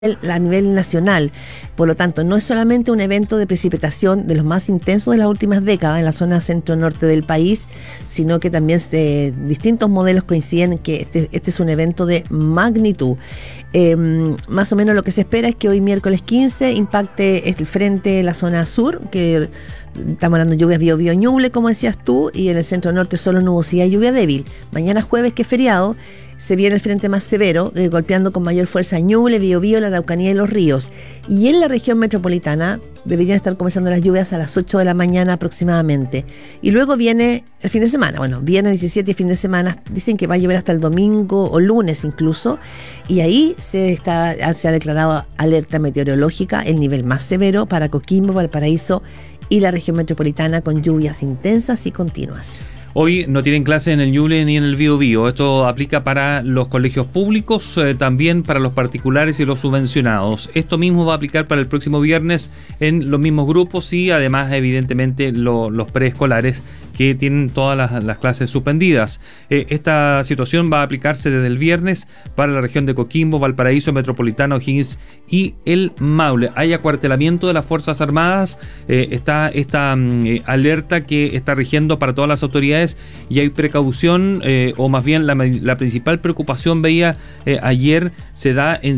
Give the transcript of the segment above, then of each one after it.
a nivel nacional. Por lo tanto, no es solamente un evento de precipitación de los más intensos de las últimas décadas en la zona centro-norte del país, sino que también distintos modelos coinciden en que este es un evento de magnitud. Más o menos lo que se espera es que hoy miércoles 15 impacte el frente la zona sur, que estamos hablando de lluvias Biobío Ñuble, como decías tú, y en el centro-norte solo nubosidad y lluvia débil. Mañana jueves, que es feriado, se viene el frente más severo, golpeando con mayor fuerza Ñuble, Biobío, la Araucanía y los ríos. Y en la región metropolitana deberían estar comenzando las lluvias a las 8 de la mañana aproximadamente. Y luego viene el fin de semana. Bueno, viernes 17 y fin de semana. Dicen que va a llover hasta el domingo o lunes incluso. Y ahí se ha declarado alerta meteorológica, el nivel más severo para Coquimbo, Valparaíso y la región metropolitana, con lluvias intensas y continuas. Hoy no tienen clase en el Ñuble ni en el Biobío. Esto aplica para los colegios públicos, también para los particulares y los subvencionados. Esto mismo va a aplicar para el próximo viernes en los mismos grupos y además evidentemente los preescolares, que tienen todas las clases suspendidas. Esta situación va a aplicarse desde el viernes para la región de Coquimbo, Valparaíso, Metropolitana, O'Higgins y el Maule. Hay acuartelamiento de las Fuerzas Armadas, está esta alerta que está rigiendo para todas las autoridades, y hay precaución, o más bien la principal preocupación, veía ayer, se da en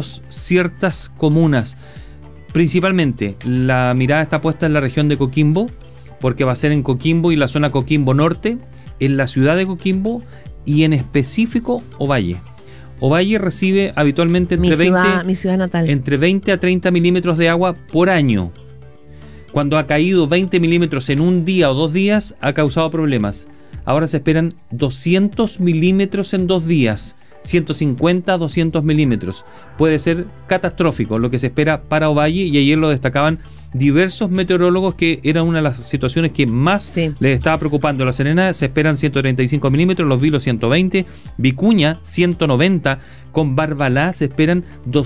ciertas comunas. Principalmente la mirada está puesta en la región de Coquimbo, porque va a ser en Coquimbo y la zona Coquimbo Norte, en la ciudad de Coquimbo y en específico Ovalle. Ovalle recibe habitualmente mi ciudad natal, entre 20 a 30 milímetros de agua por año. Cuando ha caído 20 milímetros en un día o 2 días, ha causado problemas. Ahora se esperan 200 milímetros en 2 días. 150 a 200 milímetros. Puede ser catastrófico lo que se espera para Ovalle, y ayer lo destacaban diversos meteorólogos que era una de las situaciones que más les estaba preocupando. La Serena se esperan 135 milímetros, Los Vilos 120, Vicuña 190, con Barbalá se esperan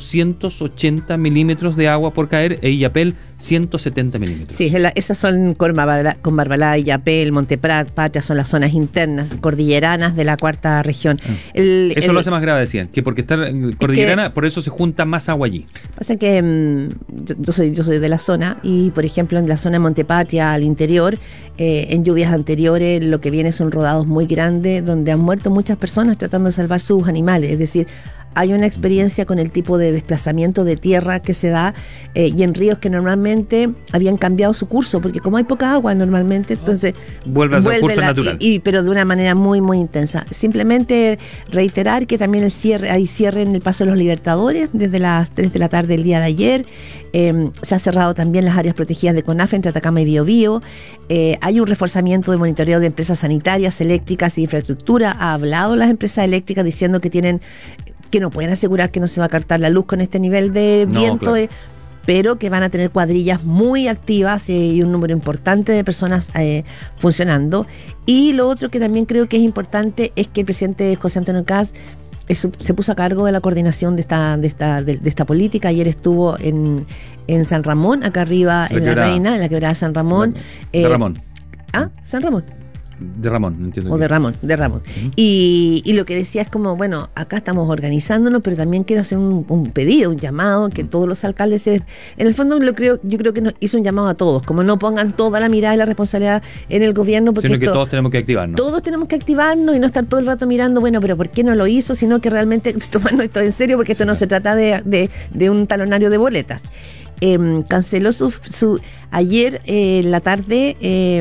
280 milímetros de agua por caer, e Illapel 170 milímetros. Sí, esas son con Barbalá, Illapel, Monteprat, Patria, son las zonas internas cordilleranas de la cuarta región. Eso lo hace más grave, decían, que porque está cordillerana, por eso se junta más agua allí. Pasa que yo soy de la zona, y por ejemplo en la zona de Montepatria al interior, en lluvias anteriores lo que viene son rodados muy grandes donde han muerto muchas personas tratando de salvar sus animales. Es decir, hay una experiencia con el tipo de desplazamiento de tierra que se da, y en ríos que normalmente habían cambiado su curso, porque como hay poca agua normalmente, entonces vuelve a su curso natural. Pero de una manera muy muy intensa. Simplemente reiterar que también hay cierre en el Paso de los Libertadores desde las 3 de la tarde el día de ayer. Se ha cerrado también las áreas protegidas de CONAF entre Atacama y Biobío. Hay un reforzamiento de monitoreo de empresas sanitarias, eléctricas y infraestructura. Ha hablado las empresas eléctricas diciendo que no pueden asegurar que no se va a cortar la luz con este nivel de viento, claro, pero que van a tener cuadrillas muy activas y un número importante de personas funcionando. Y lo otro que también creo que es importante es que el presidente José Antonio Kast se puso a cargo de la coordinación de esta política. Ayer estuvo en San Ramón, acá arriba en La Reina, en la quebrada San Ramón. De Ramón. San Ramón. De Ramón, entiendo. O de Ramón. Uh-huh. Y lo que decía es como, bueno, acá estamos organizándonos, pero también quiero hacer un pedido, un llamado, que todos los alcaldes en el fondo yo creo que nos hizo un llamado a todos, como no pongan toda la mirada y la responsabilidad en el gobierno, porque sino que todos tenemos que activarnos. Todos tenemos que activarnos y no estar todo el rato mirando, bueno, pero ¿por qué no lo hizo? Sino que realmente tomando esto en serio, porque esto no se trata de un talonario de boletas. Canceló ayer en la tarde,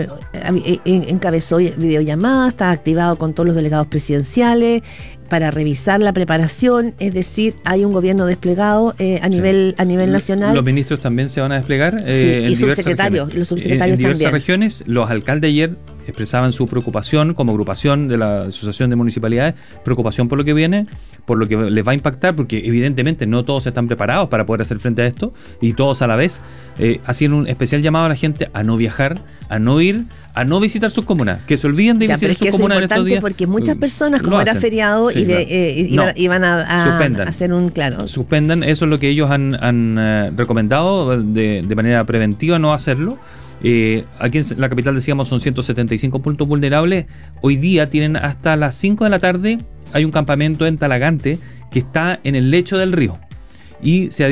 encabezó videollamada, está activado con todos los delegados presidenciales para revisar la preparación. Es decir, hay un gobierno desplegado a nivel nacional. Los ministros también se van a desplegar, y subsecretarios, los subsecretarios en diversas también. Regiones. Los alcaldes ayer expresaban su preocupación como agrupación de la Asociación de Municipalidades, preocupación por lo que viene, por lo que les va a impactar, porque evidentemente no todos están preparados para poder hacer frente a esto, y todos a la vez. Hacían un especial llamado a la gente a no viajar, a no ir, a no visitar sus comunas, que se olviden de visitar sus comunas en estos días. Porque muchas personas, como era feriado, iban a hacer un claro. Suspendan, eso es lo que ellos han recomendado de manera preventiva, no hacerlo. Aquí en la capital, decíamos, son 175 puntos vulnerables. Hoy día tienen hasta las 5 de la tarde, hay un campamento en Talagante que está en el lecho del río. y se